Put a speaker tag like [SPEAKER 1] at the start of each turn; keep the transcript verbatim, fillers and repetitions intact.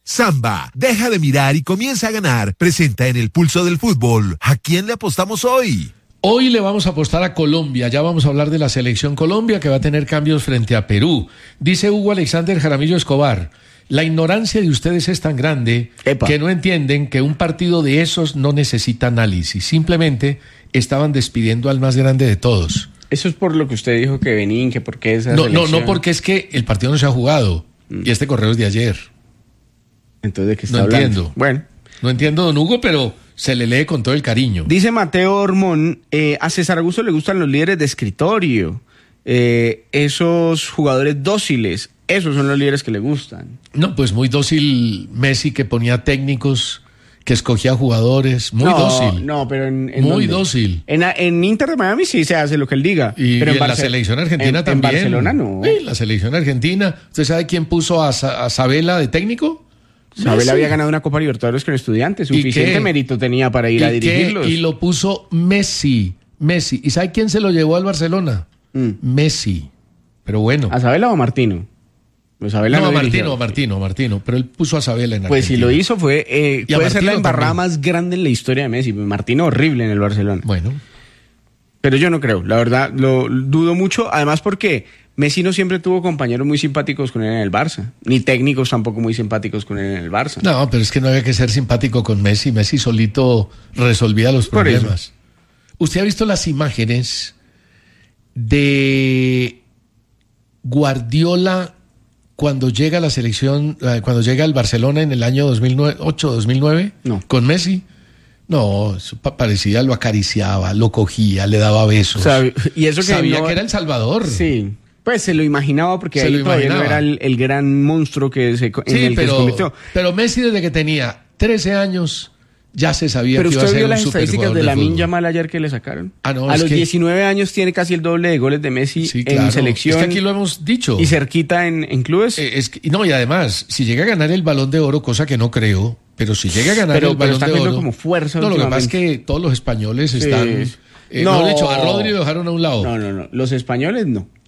[SPEAKER 1] Samba, deja de mirar y comienza a ganar. Presenta en el Pulso del Fútbol. ¿A quién le apostamos hoy?
[SPEAKER 2] Hoy le vamos a apostar a Colombia. Ya vamos a hablar de la selección Colombia, que va a tener cambios frente a Perú. Dice Hugo Alexander Jaramillo Escobar: la ignorancia de ustedes es tan grande Epa. que no entienden que un partido de esos no necesita análisis. Simplemente estaban despidiendo al más grande de todos.
[SPEAKER 3] Eso es por lo que usted dijo que Benín, que por qué esa
[SPEAKER 2] No,
[SPEAKER 3] selección...
[SPEAKER 2] no, no, porque es que el partido no se ha jugado. Mm. Y este correo es de ayer.
[SPEAKER 3] Entonces, ¿de qué está
[SPEAKER 2] no
[SPEAKER 3] hablando?
[SPEAKER 2] entiendo.
[SPEAKER 3] Bueno.
[SPEAKER 2] No entiendo, don Hugo, pero se le lee con todo el cariño.
[SPEAKER 3] Dice Mateo Hormón, eh, a César Augusto le gustan los líderes de escritorio. Eh, esos jugadores dóciles, esos son los líderes que le gustan.
[SPEAKER 2] No, pues muy dócil Messi, que ponía técnicos, que escogía jugadores, muy
[SPEAKER 3] no,
[SPEAKER 2] dócil.
[SPEAKER 3] No, pero en, en
[SPEAKER 2] muy
[SPEAKER 3] ¿dónde?
[SPEAKER 2] En,
[SPEAKER 3] en, en Inter de Miami sí se hace lo que él diga.
[SPEAKER 2] Y,
[SPEAKER 3] pero
[SPEAKER 2] y
[SPEAKER 3] en,
[SPEAKER 2] en la selección argentina
[SPEAKER 3] en,
[SPEAKER 2] también.
[SPEAKER 3] En Barcelona no.
[SPEAKER 2] Sí, la selección argentina. ¿Usted sabe quién puso a, a Sabela de técnico?
[SPEAKER 3] Sabela Messi. Había ganado una Copa Libertadores con Estudiantes. Suficiente mérito tenía para ir
[SPEAKER 2] ¿Y
[SPEAKER 3] a dirigirlos.
[SPEAKER 2] Qué? Y lo puso Messi. Messi. ¿Y sabe quién se lo llevó al Barcelona? Mm. Messi. Pero bueno.
[SPEAKER 3] ¿A Sabela o a Martino?
[SPEAKER 2] Pues Sabela no, no a Martino, a Martino, a Martino, pero él puso a Sabela en Argentina.
[SPEAKER 3] Pues si lo hizo fue, eh, puede ser la embarrada también. Más grande en la historia de Messi. Martino horrible en el Barcelona.
[SPEAKER 2] Bueno.
[SPEAKER 3] Pero yo no creo, la verdad, lo dudo mucho, además porque Messi no siempre tuvo compañeros muy simpáticos con él en el Barça, ni técnicos tampoco muy simpáticos con él en el Barça.
[SPEAKER 2] No, pero es que no había que ser simpático con Messi, Messi solito resolvía los problemas. ¿Usted ha visto las imágenes de Guardiola cuando llega a la selección, cuando llega al Barcelona en el año dos mil ocho, dos mil nueve,
[SPEAKER 3] no.
[SPEAKER 2] con Messi? No, eso parecía, lo acariciaba, lo cogía, le daba besos.
[SPEAKER 3] O sea, y eso que
[SPEAKER 2] sabía
[SPEAKER 3] no,
[SPEAKER 2] que era El Salvador.
[SPEAKER 3] Sí, pues se lo imaginaba porque
[SPEAKER 2] se
[SPEAKER 3] ahí
[SPEAKER 2] lo
[SPEAKER 3] todavía
[SPEAKER 2] imaginaba.
[SPEAKER 3] no era el, el gran monstruo que se, en
[SPEAKER 2] sí,
[SPEAKER 3] el
[SPEAKER 2] pero,
[SPEAKER 3] que se convirtió.
[SPEAKER 2] Pero Messi desde que tenía trece años ya se sabía
[SPEAKER 3] pero
[SPEAKER 2] que iba a ser un
[SPEAKER 3] Pero usted vio las estadísticas de Lamine Yamal ayer que le sacaron.
[SPEAKER 2] Ah, no,
[SPEAKER 3] a los
[SPEAKER 2] que...
[SPEAKER 3] diecinueve años tiene casi el doble de goles de Messi
[SPEAKER 2] sí,
[SPEAKER 3] en
[SPEAKER 2] claro.
[SPEAKER 3] selección.
[SPEAKER 2] Es que aquí lo hemos dicho.
[SPEAKER 3] Y cerquita en, en clubes.
[SPEAKER 2] Eh, es que, no, y además, si llega a ganar el Balón de Oro, cosa que no creo, pero si llega a ganar
[SPEAKER 3] pero,
[SPEAKER 2] el Balón
[SPEAKER 3] pero está
[SPEAKER 2] de Oro...
[SPEAKER 3] como fuerza
[SPEAKER 2] no, lo que pasa es que todos los españoles están... Sí. Eh, no, de hecho, a Rodri lo dejaron a un lado.
[SPEAKER 3] No, no, no. Los españoles no.